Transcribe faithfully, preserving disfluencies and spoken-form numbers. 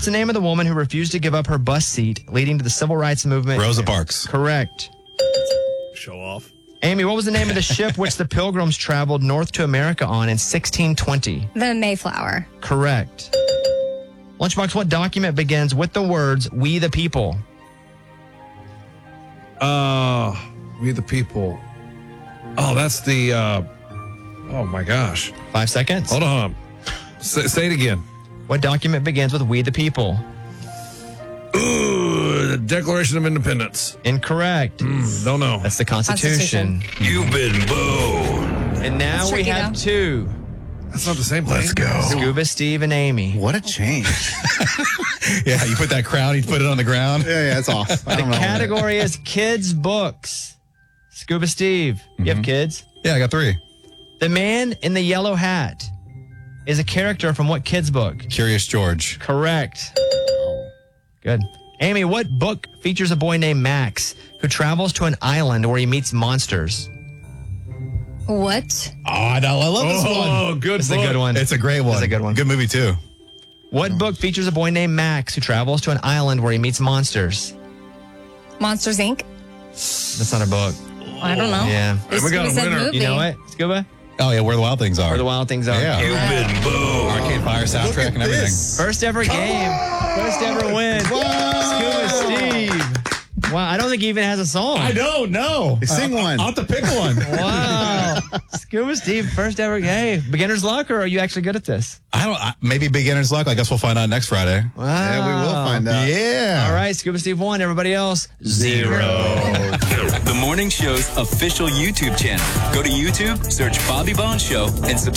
What's the name of the woman who refused to give up her bus seat, leading to the civil rights movement? Rosa Parks. Correct. Show off. Amy, what was the name of the ship which the Pilgrims traveled north to America on in sixteen twenty? The Mayflower. Correct. Lunchbox, what document begins with the words, "We the people"? Uh, we the people. Oh, that's the, uh, oh my gosh. Five seconds. Hold on. Say, say it again. What document begins with "We the people"? Ooh, the Declaration of Independence. Incorrect. Mm, don't know. That's the Constitution. Constitution. You've been booed. And now That's we tricky, have though. two. That's not the same thing. Let's go. Scuba Steve and Amy. What a change. Yeah, you put that crown, you put it on the ground. yeah, yeah, it's off. I The don't know. category is kids' books. Scuba Steve, you have kids? Yeah, I got three. The man in the yellow hat is a character from what kids' book? Curious George. Correct. Good. Amy, what book features a boy named Max who travels to an island where he meets monsters? What? Oh, I, know, I love this Oh, one. good It's a book. good one. It's a great one. It's a good one. Good movie, too. What book features a boy named Max who travels to an island where he meets monsters? Monsters, Incorporated? That's not a book. I don't know. Yeah. This We got a was winner. movie. You know what, Scuba? Oh, yeah, Where the Wild Things Are. Where the Wild Things Are. Yeah. You've been booed. Arcade Fire soundtrack and everything. First ever game. First ever win. Scuba Steve. Wow, I don't think he even has a song. I don't know. Sing one. I'll have to pick one. Wow. Scuba Steve, first ever game. Beginner's luck, or are you actually good at this? I don't. I, maybe beginner's luck. I guess we'll find out next Friday. Wow. Yeah, we will find out. Yeah. All right, Scuba Steve won. Everybody else, zero. The morning show's official YouTube channel. Go to YouTube, search Bobby Bones Show, and subscribe.